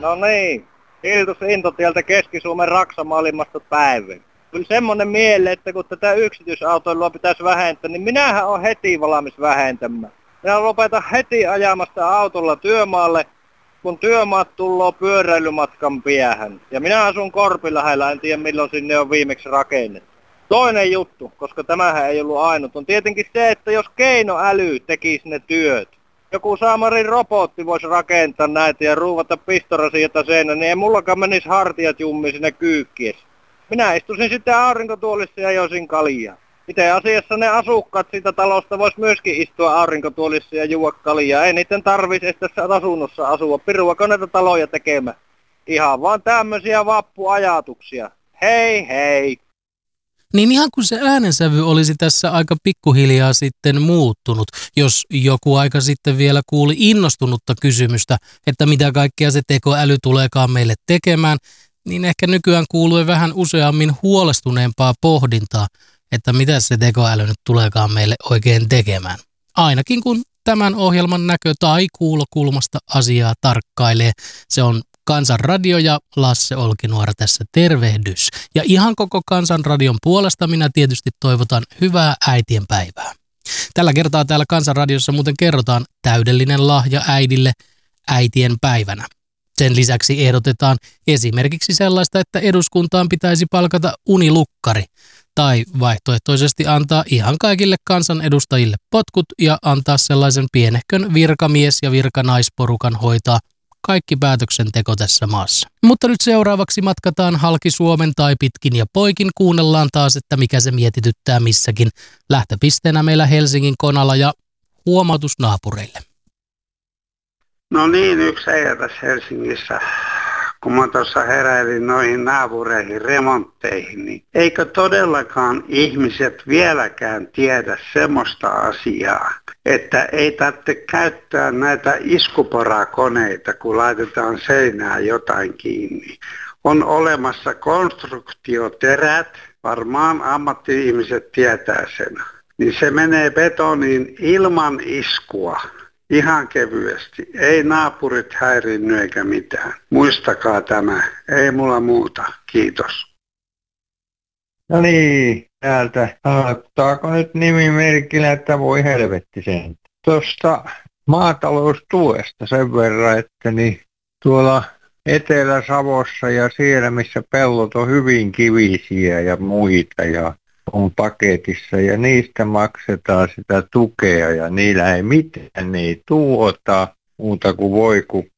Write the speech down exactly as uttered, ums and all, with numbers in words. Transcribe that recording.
No niin, Hiltus Intotieltä Keski-Suomen Raksamaailmasta päivä. Kyllä semmonen miele, että kun tätä yksityisautoilua pitäisi vähentää, niin minähän on heti valmis vähentämään. Minä lopetan heti ajamasta autolla työmaalle, kun työmaat tulloo pyöräilymatkan päähän. Ja minä asun Korpilähellä, en tiedä milloin sinne on viimeksi rakennettu. Toinen juttu, koska tämähän ei ollut ainut, on tietenkin se, että jos keinoäly tekisi ne työt. Joku saamarin robotti voisi rakentaa näitä ja ruuvata pistorasiota seinään, niin ei mullakaan menisi hartiat jummiin sinne kyykkiessä. Minä istuisin sitten aurinkotuolissa ja joisin kaljaa. Miten asiassa ne asukkaat siitä talosta vois myöskin istua aurinkotuolissa ja juoda kaljaa. Ei niiden tarvitsisi edes tässä asunnossa asua. Piruako näitä taloja tekemään? Ihan vaan tämmöisiä vappuajatuksia. Hei hei! Niin ihan kun se äänensävy olisi tässä aika pikkuhiljaa sitten muuttunut, jos joku aika sitten vielä kuuli innostunutta kysymystä, että mitä kaikkea se tekoäly tuleekaan meille tekemään, niin ehkä nykyään kuului vähän useammin huolestuneempaa pohdintaa, että mitä se tekoäly nyt tuleekaan meille oikein tekemään. Ainakin kun tämän ohjelman näkö- tai kuulokulmasta asiaa tarkkailee, se on Kansanradio ja Lasse Olkinuora tässä tervehdys. Ja ihan koko Kansanradion puolesta minä tietysti toivotan hyvää äitien päivää. Tällä kertaa täällä Kansanradiossa muuten kerrotaan täydellinen lahja äidille äitien päivänä. Sen lisäksi ehdotetaan esimerkiksi sellaista, että eduskuntaan pitäisi palkata unilukkari tai vaihtoehtoisesti antaa ihan kaikille kansanedustajille potkut ja antaa sellaisen pienehkön virkamies- ja virkanaisporukan hoitaa kaikki päätöksenteko tässä maassa. Mutta nyt seuraavaksi matkataan halki Suomen tai pitkin ja poikin. Kuunnellaan taas, että mikä se mietityttää missäkin. Lähtöpisteenä meillä Helsingin Konala ja huomautus naapureille. No niin, yksi äijä tässä Helsingissä. Kun mä tuossa heräilin noihin naapureihin, remontteihin, niin eikö todellakaan ihmiset vieläkään tiedä semmoista asiaa, että ei tarvitse käyttää näitä iskuporakoneita, kun laitetaan seinään jotain kiinni. On olemassa konstruktioterät, varmaan ammatti-ihmiset tietää sen, niin se menee betoniin ilman iskua. Ihan kevyesti. Ei naapurit häirinny eikä mitään. Muistakaa tämä. Ei mulla muuta. Kiitos. No niin, täältä aloittaako nyt nimimerkillä, että voi helvetti sen. Tuosta maataloustuesta sen verran, että niin tuolla Etelä-Savossa ja siellä, missä pellot on hyvin kivisiä ja muita ja on paketissa ja niistä maksetaan sitä tukea ja niillä ei mitään, ne ei tuota muuta kuin voikukka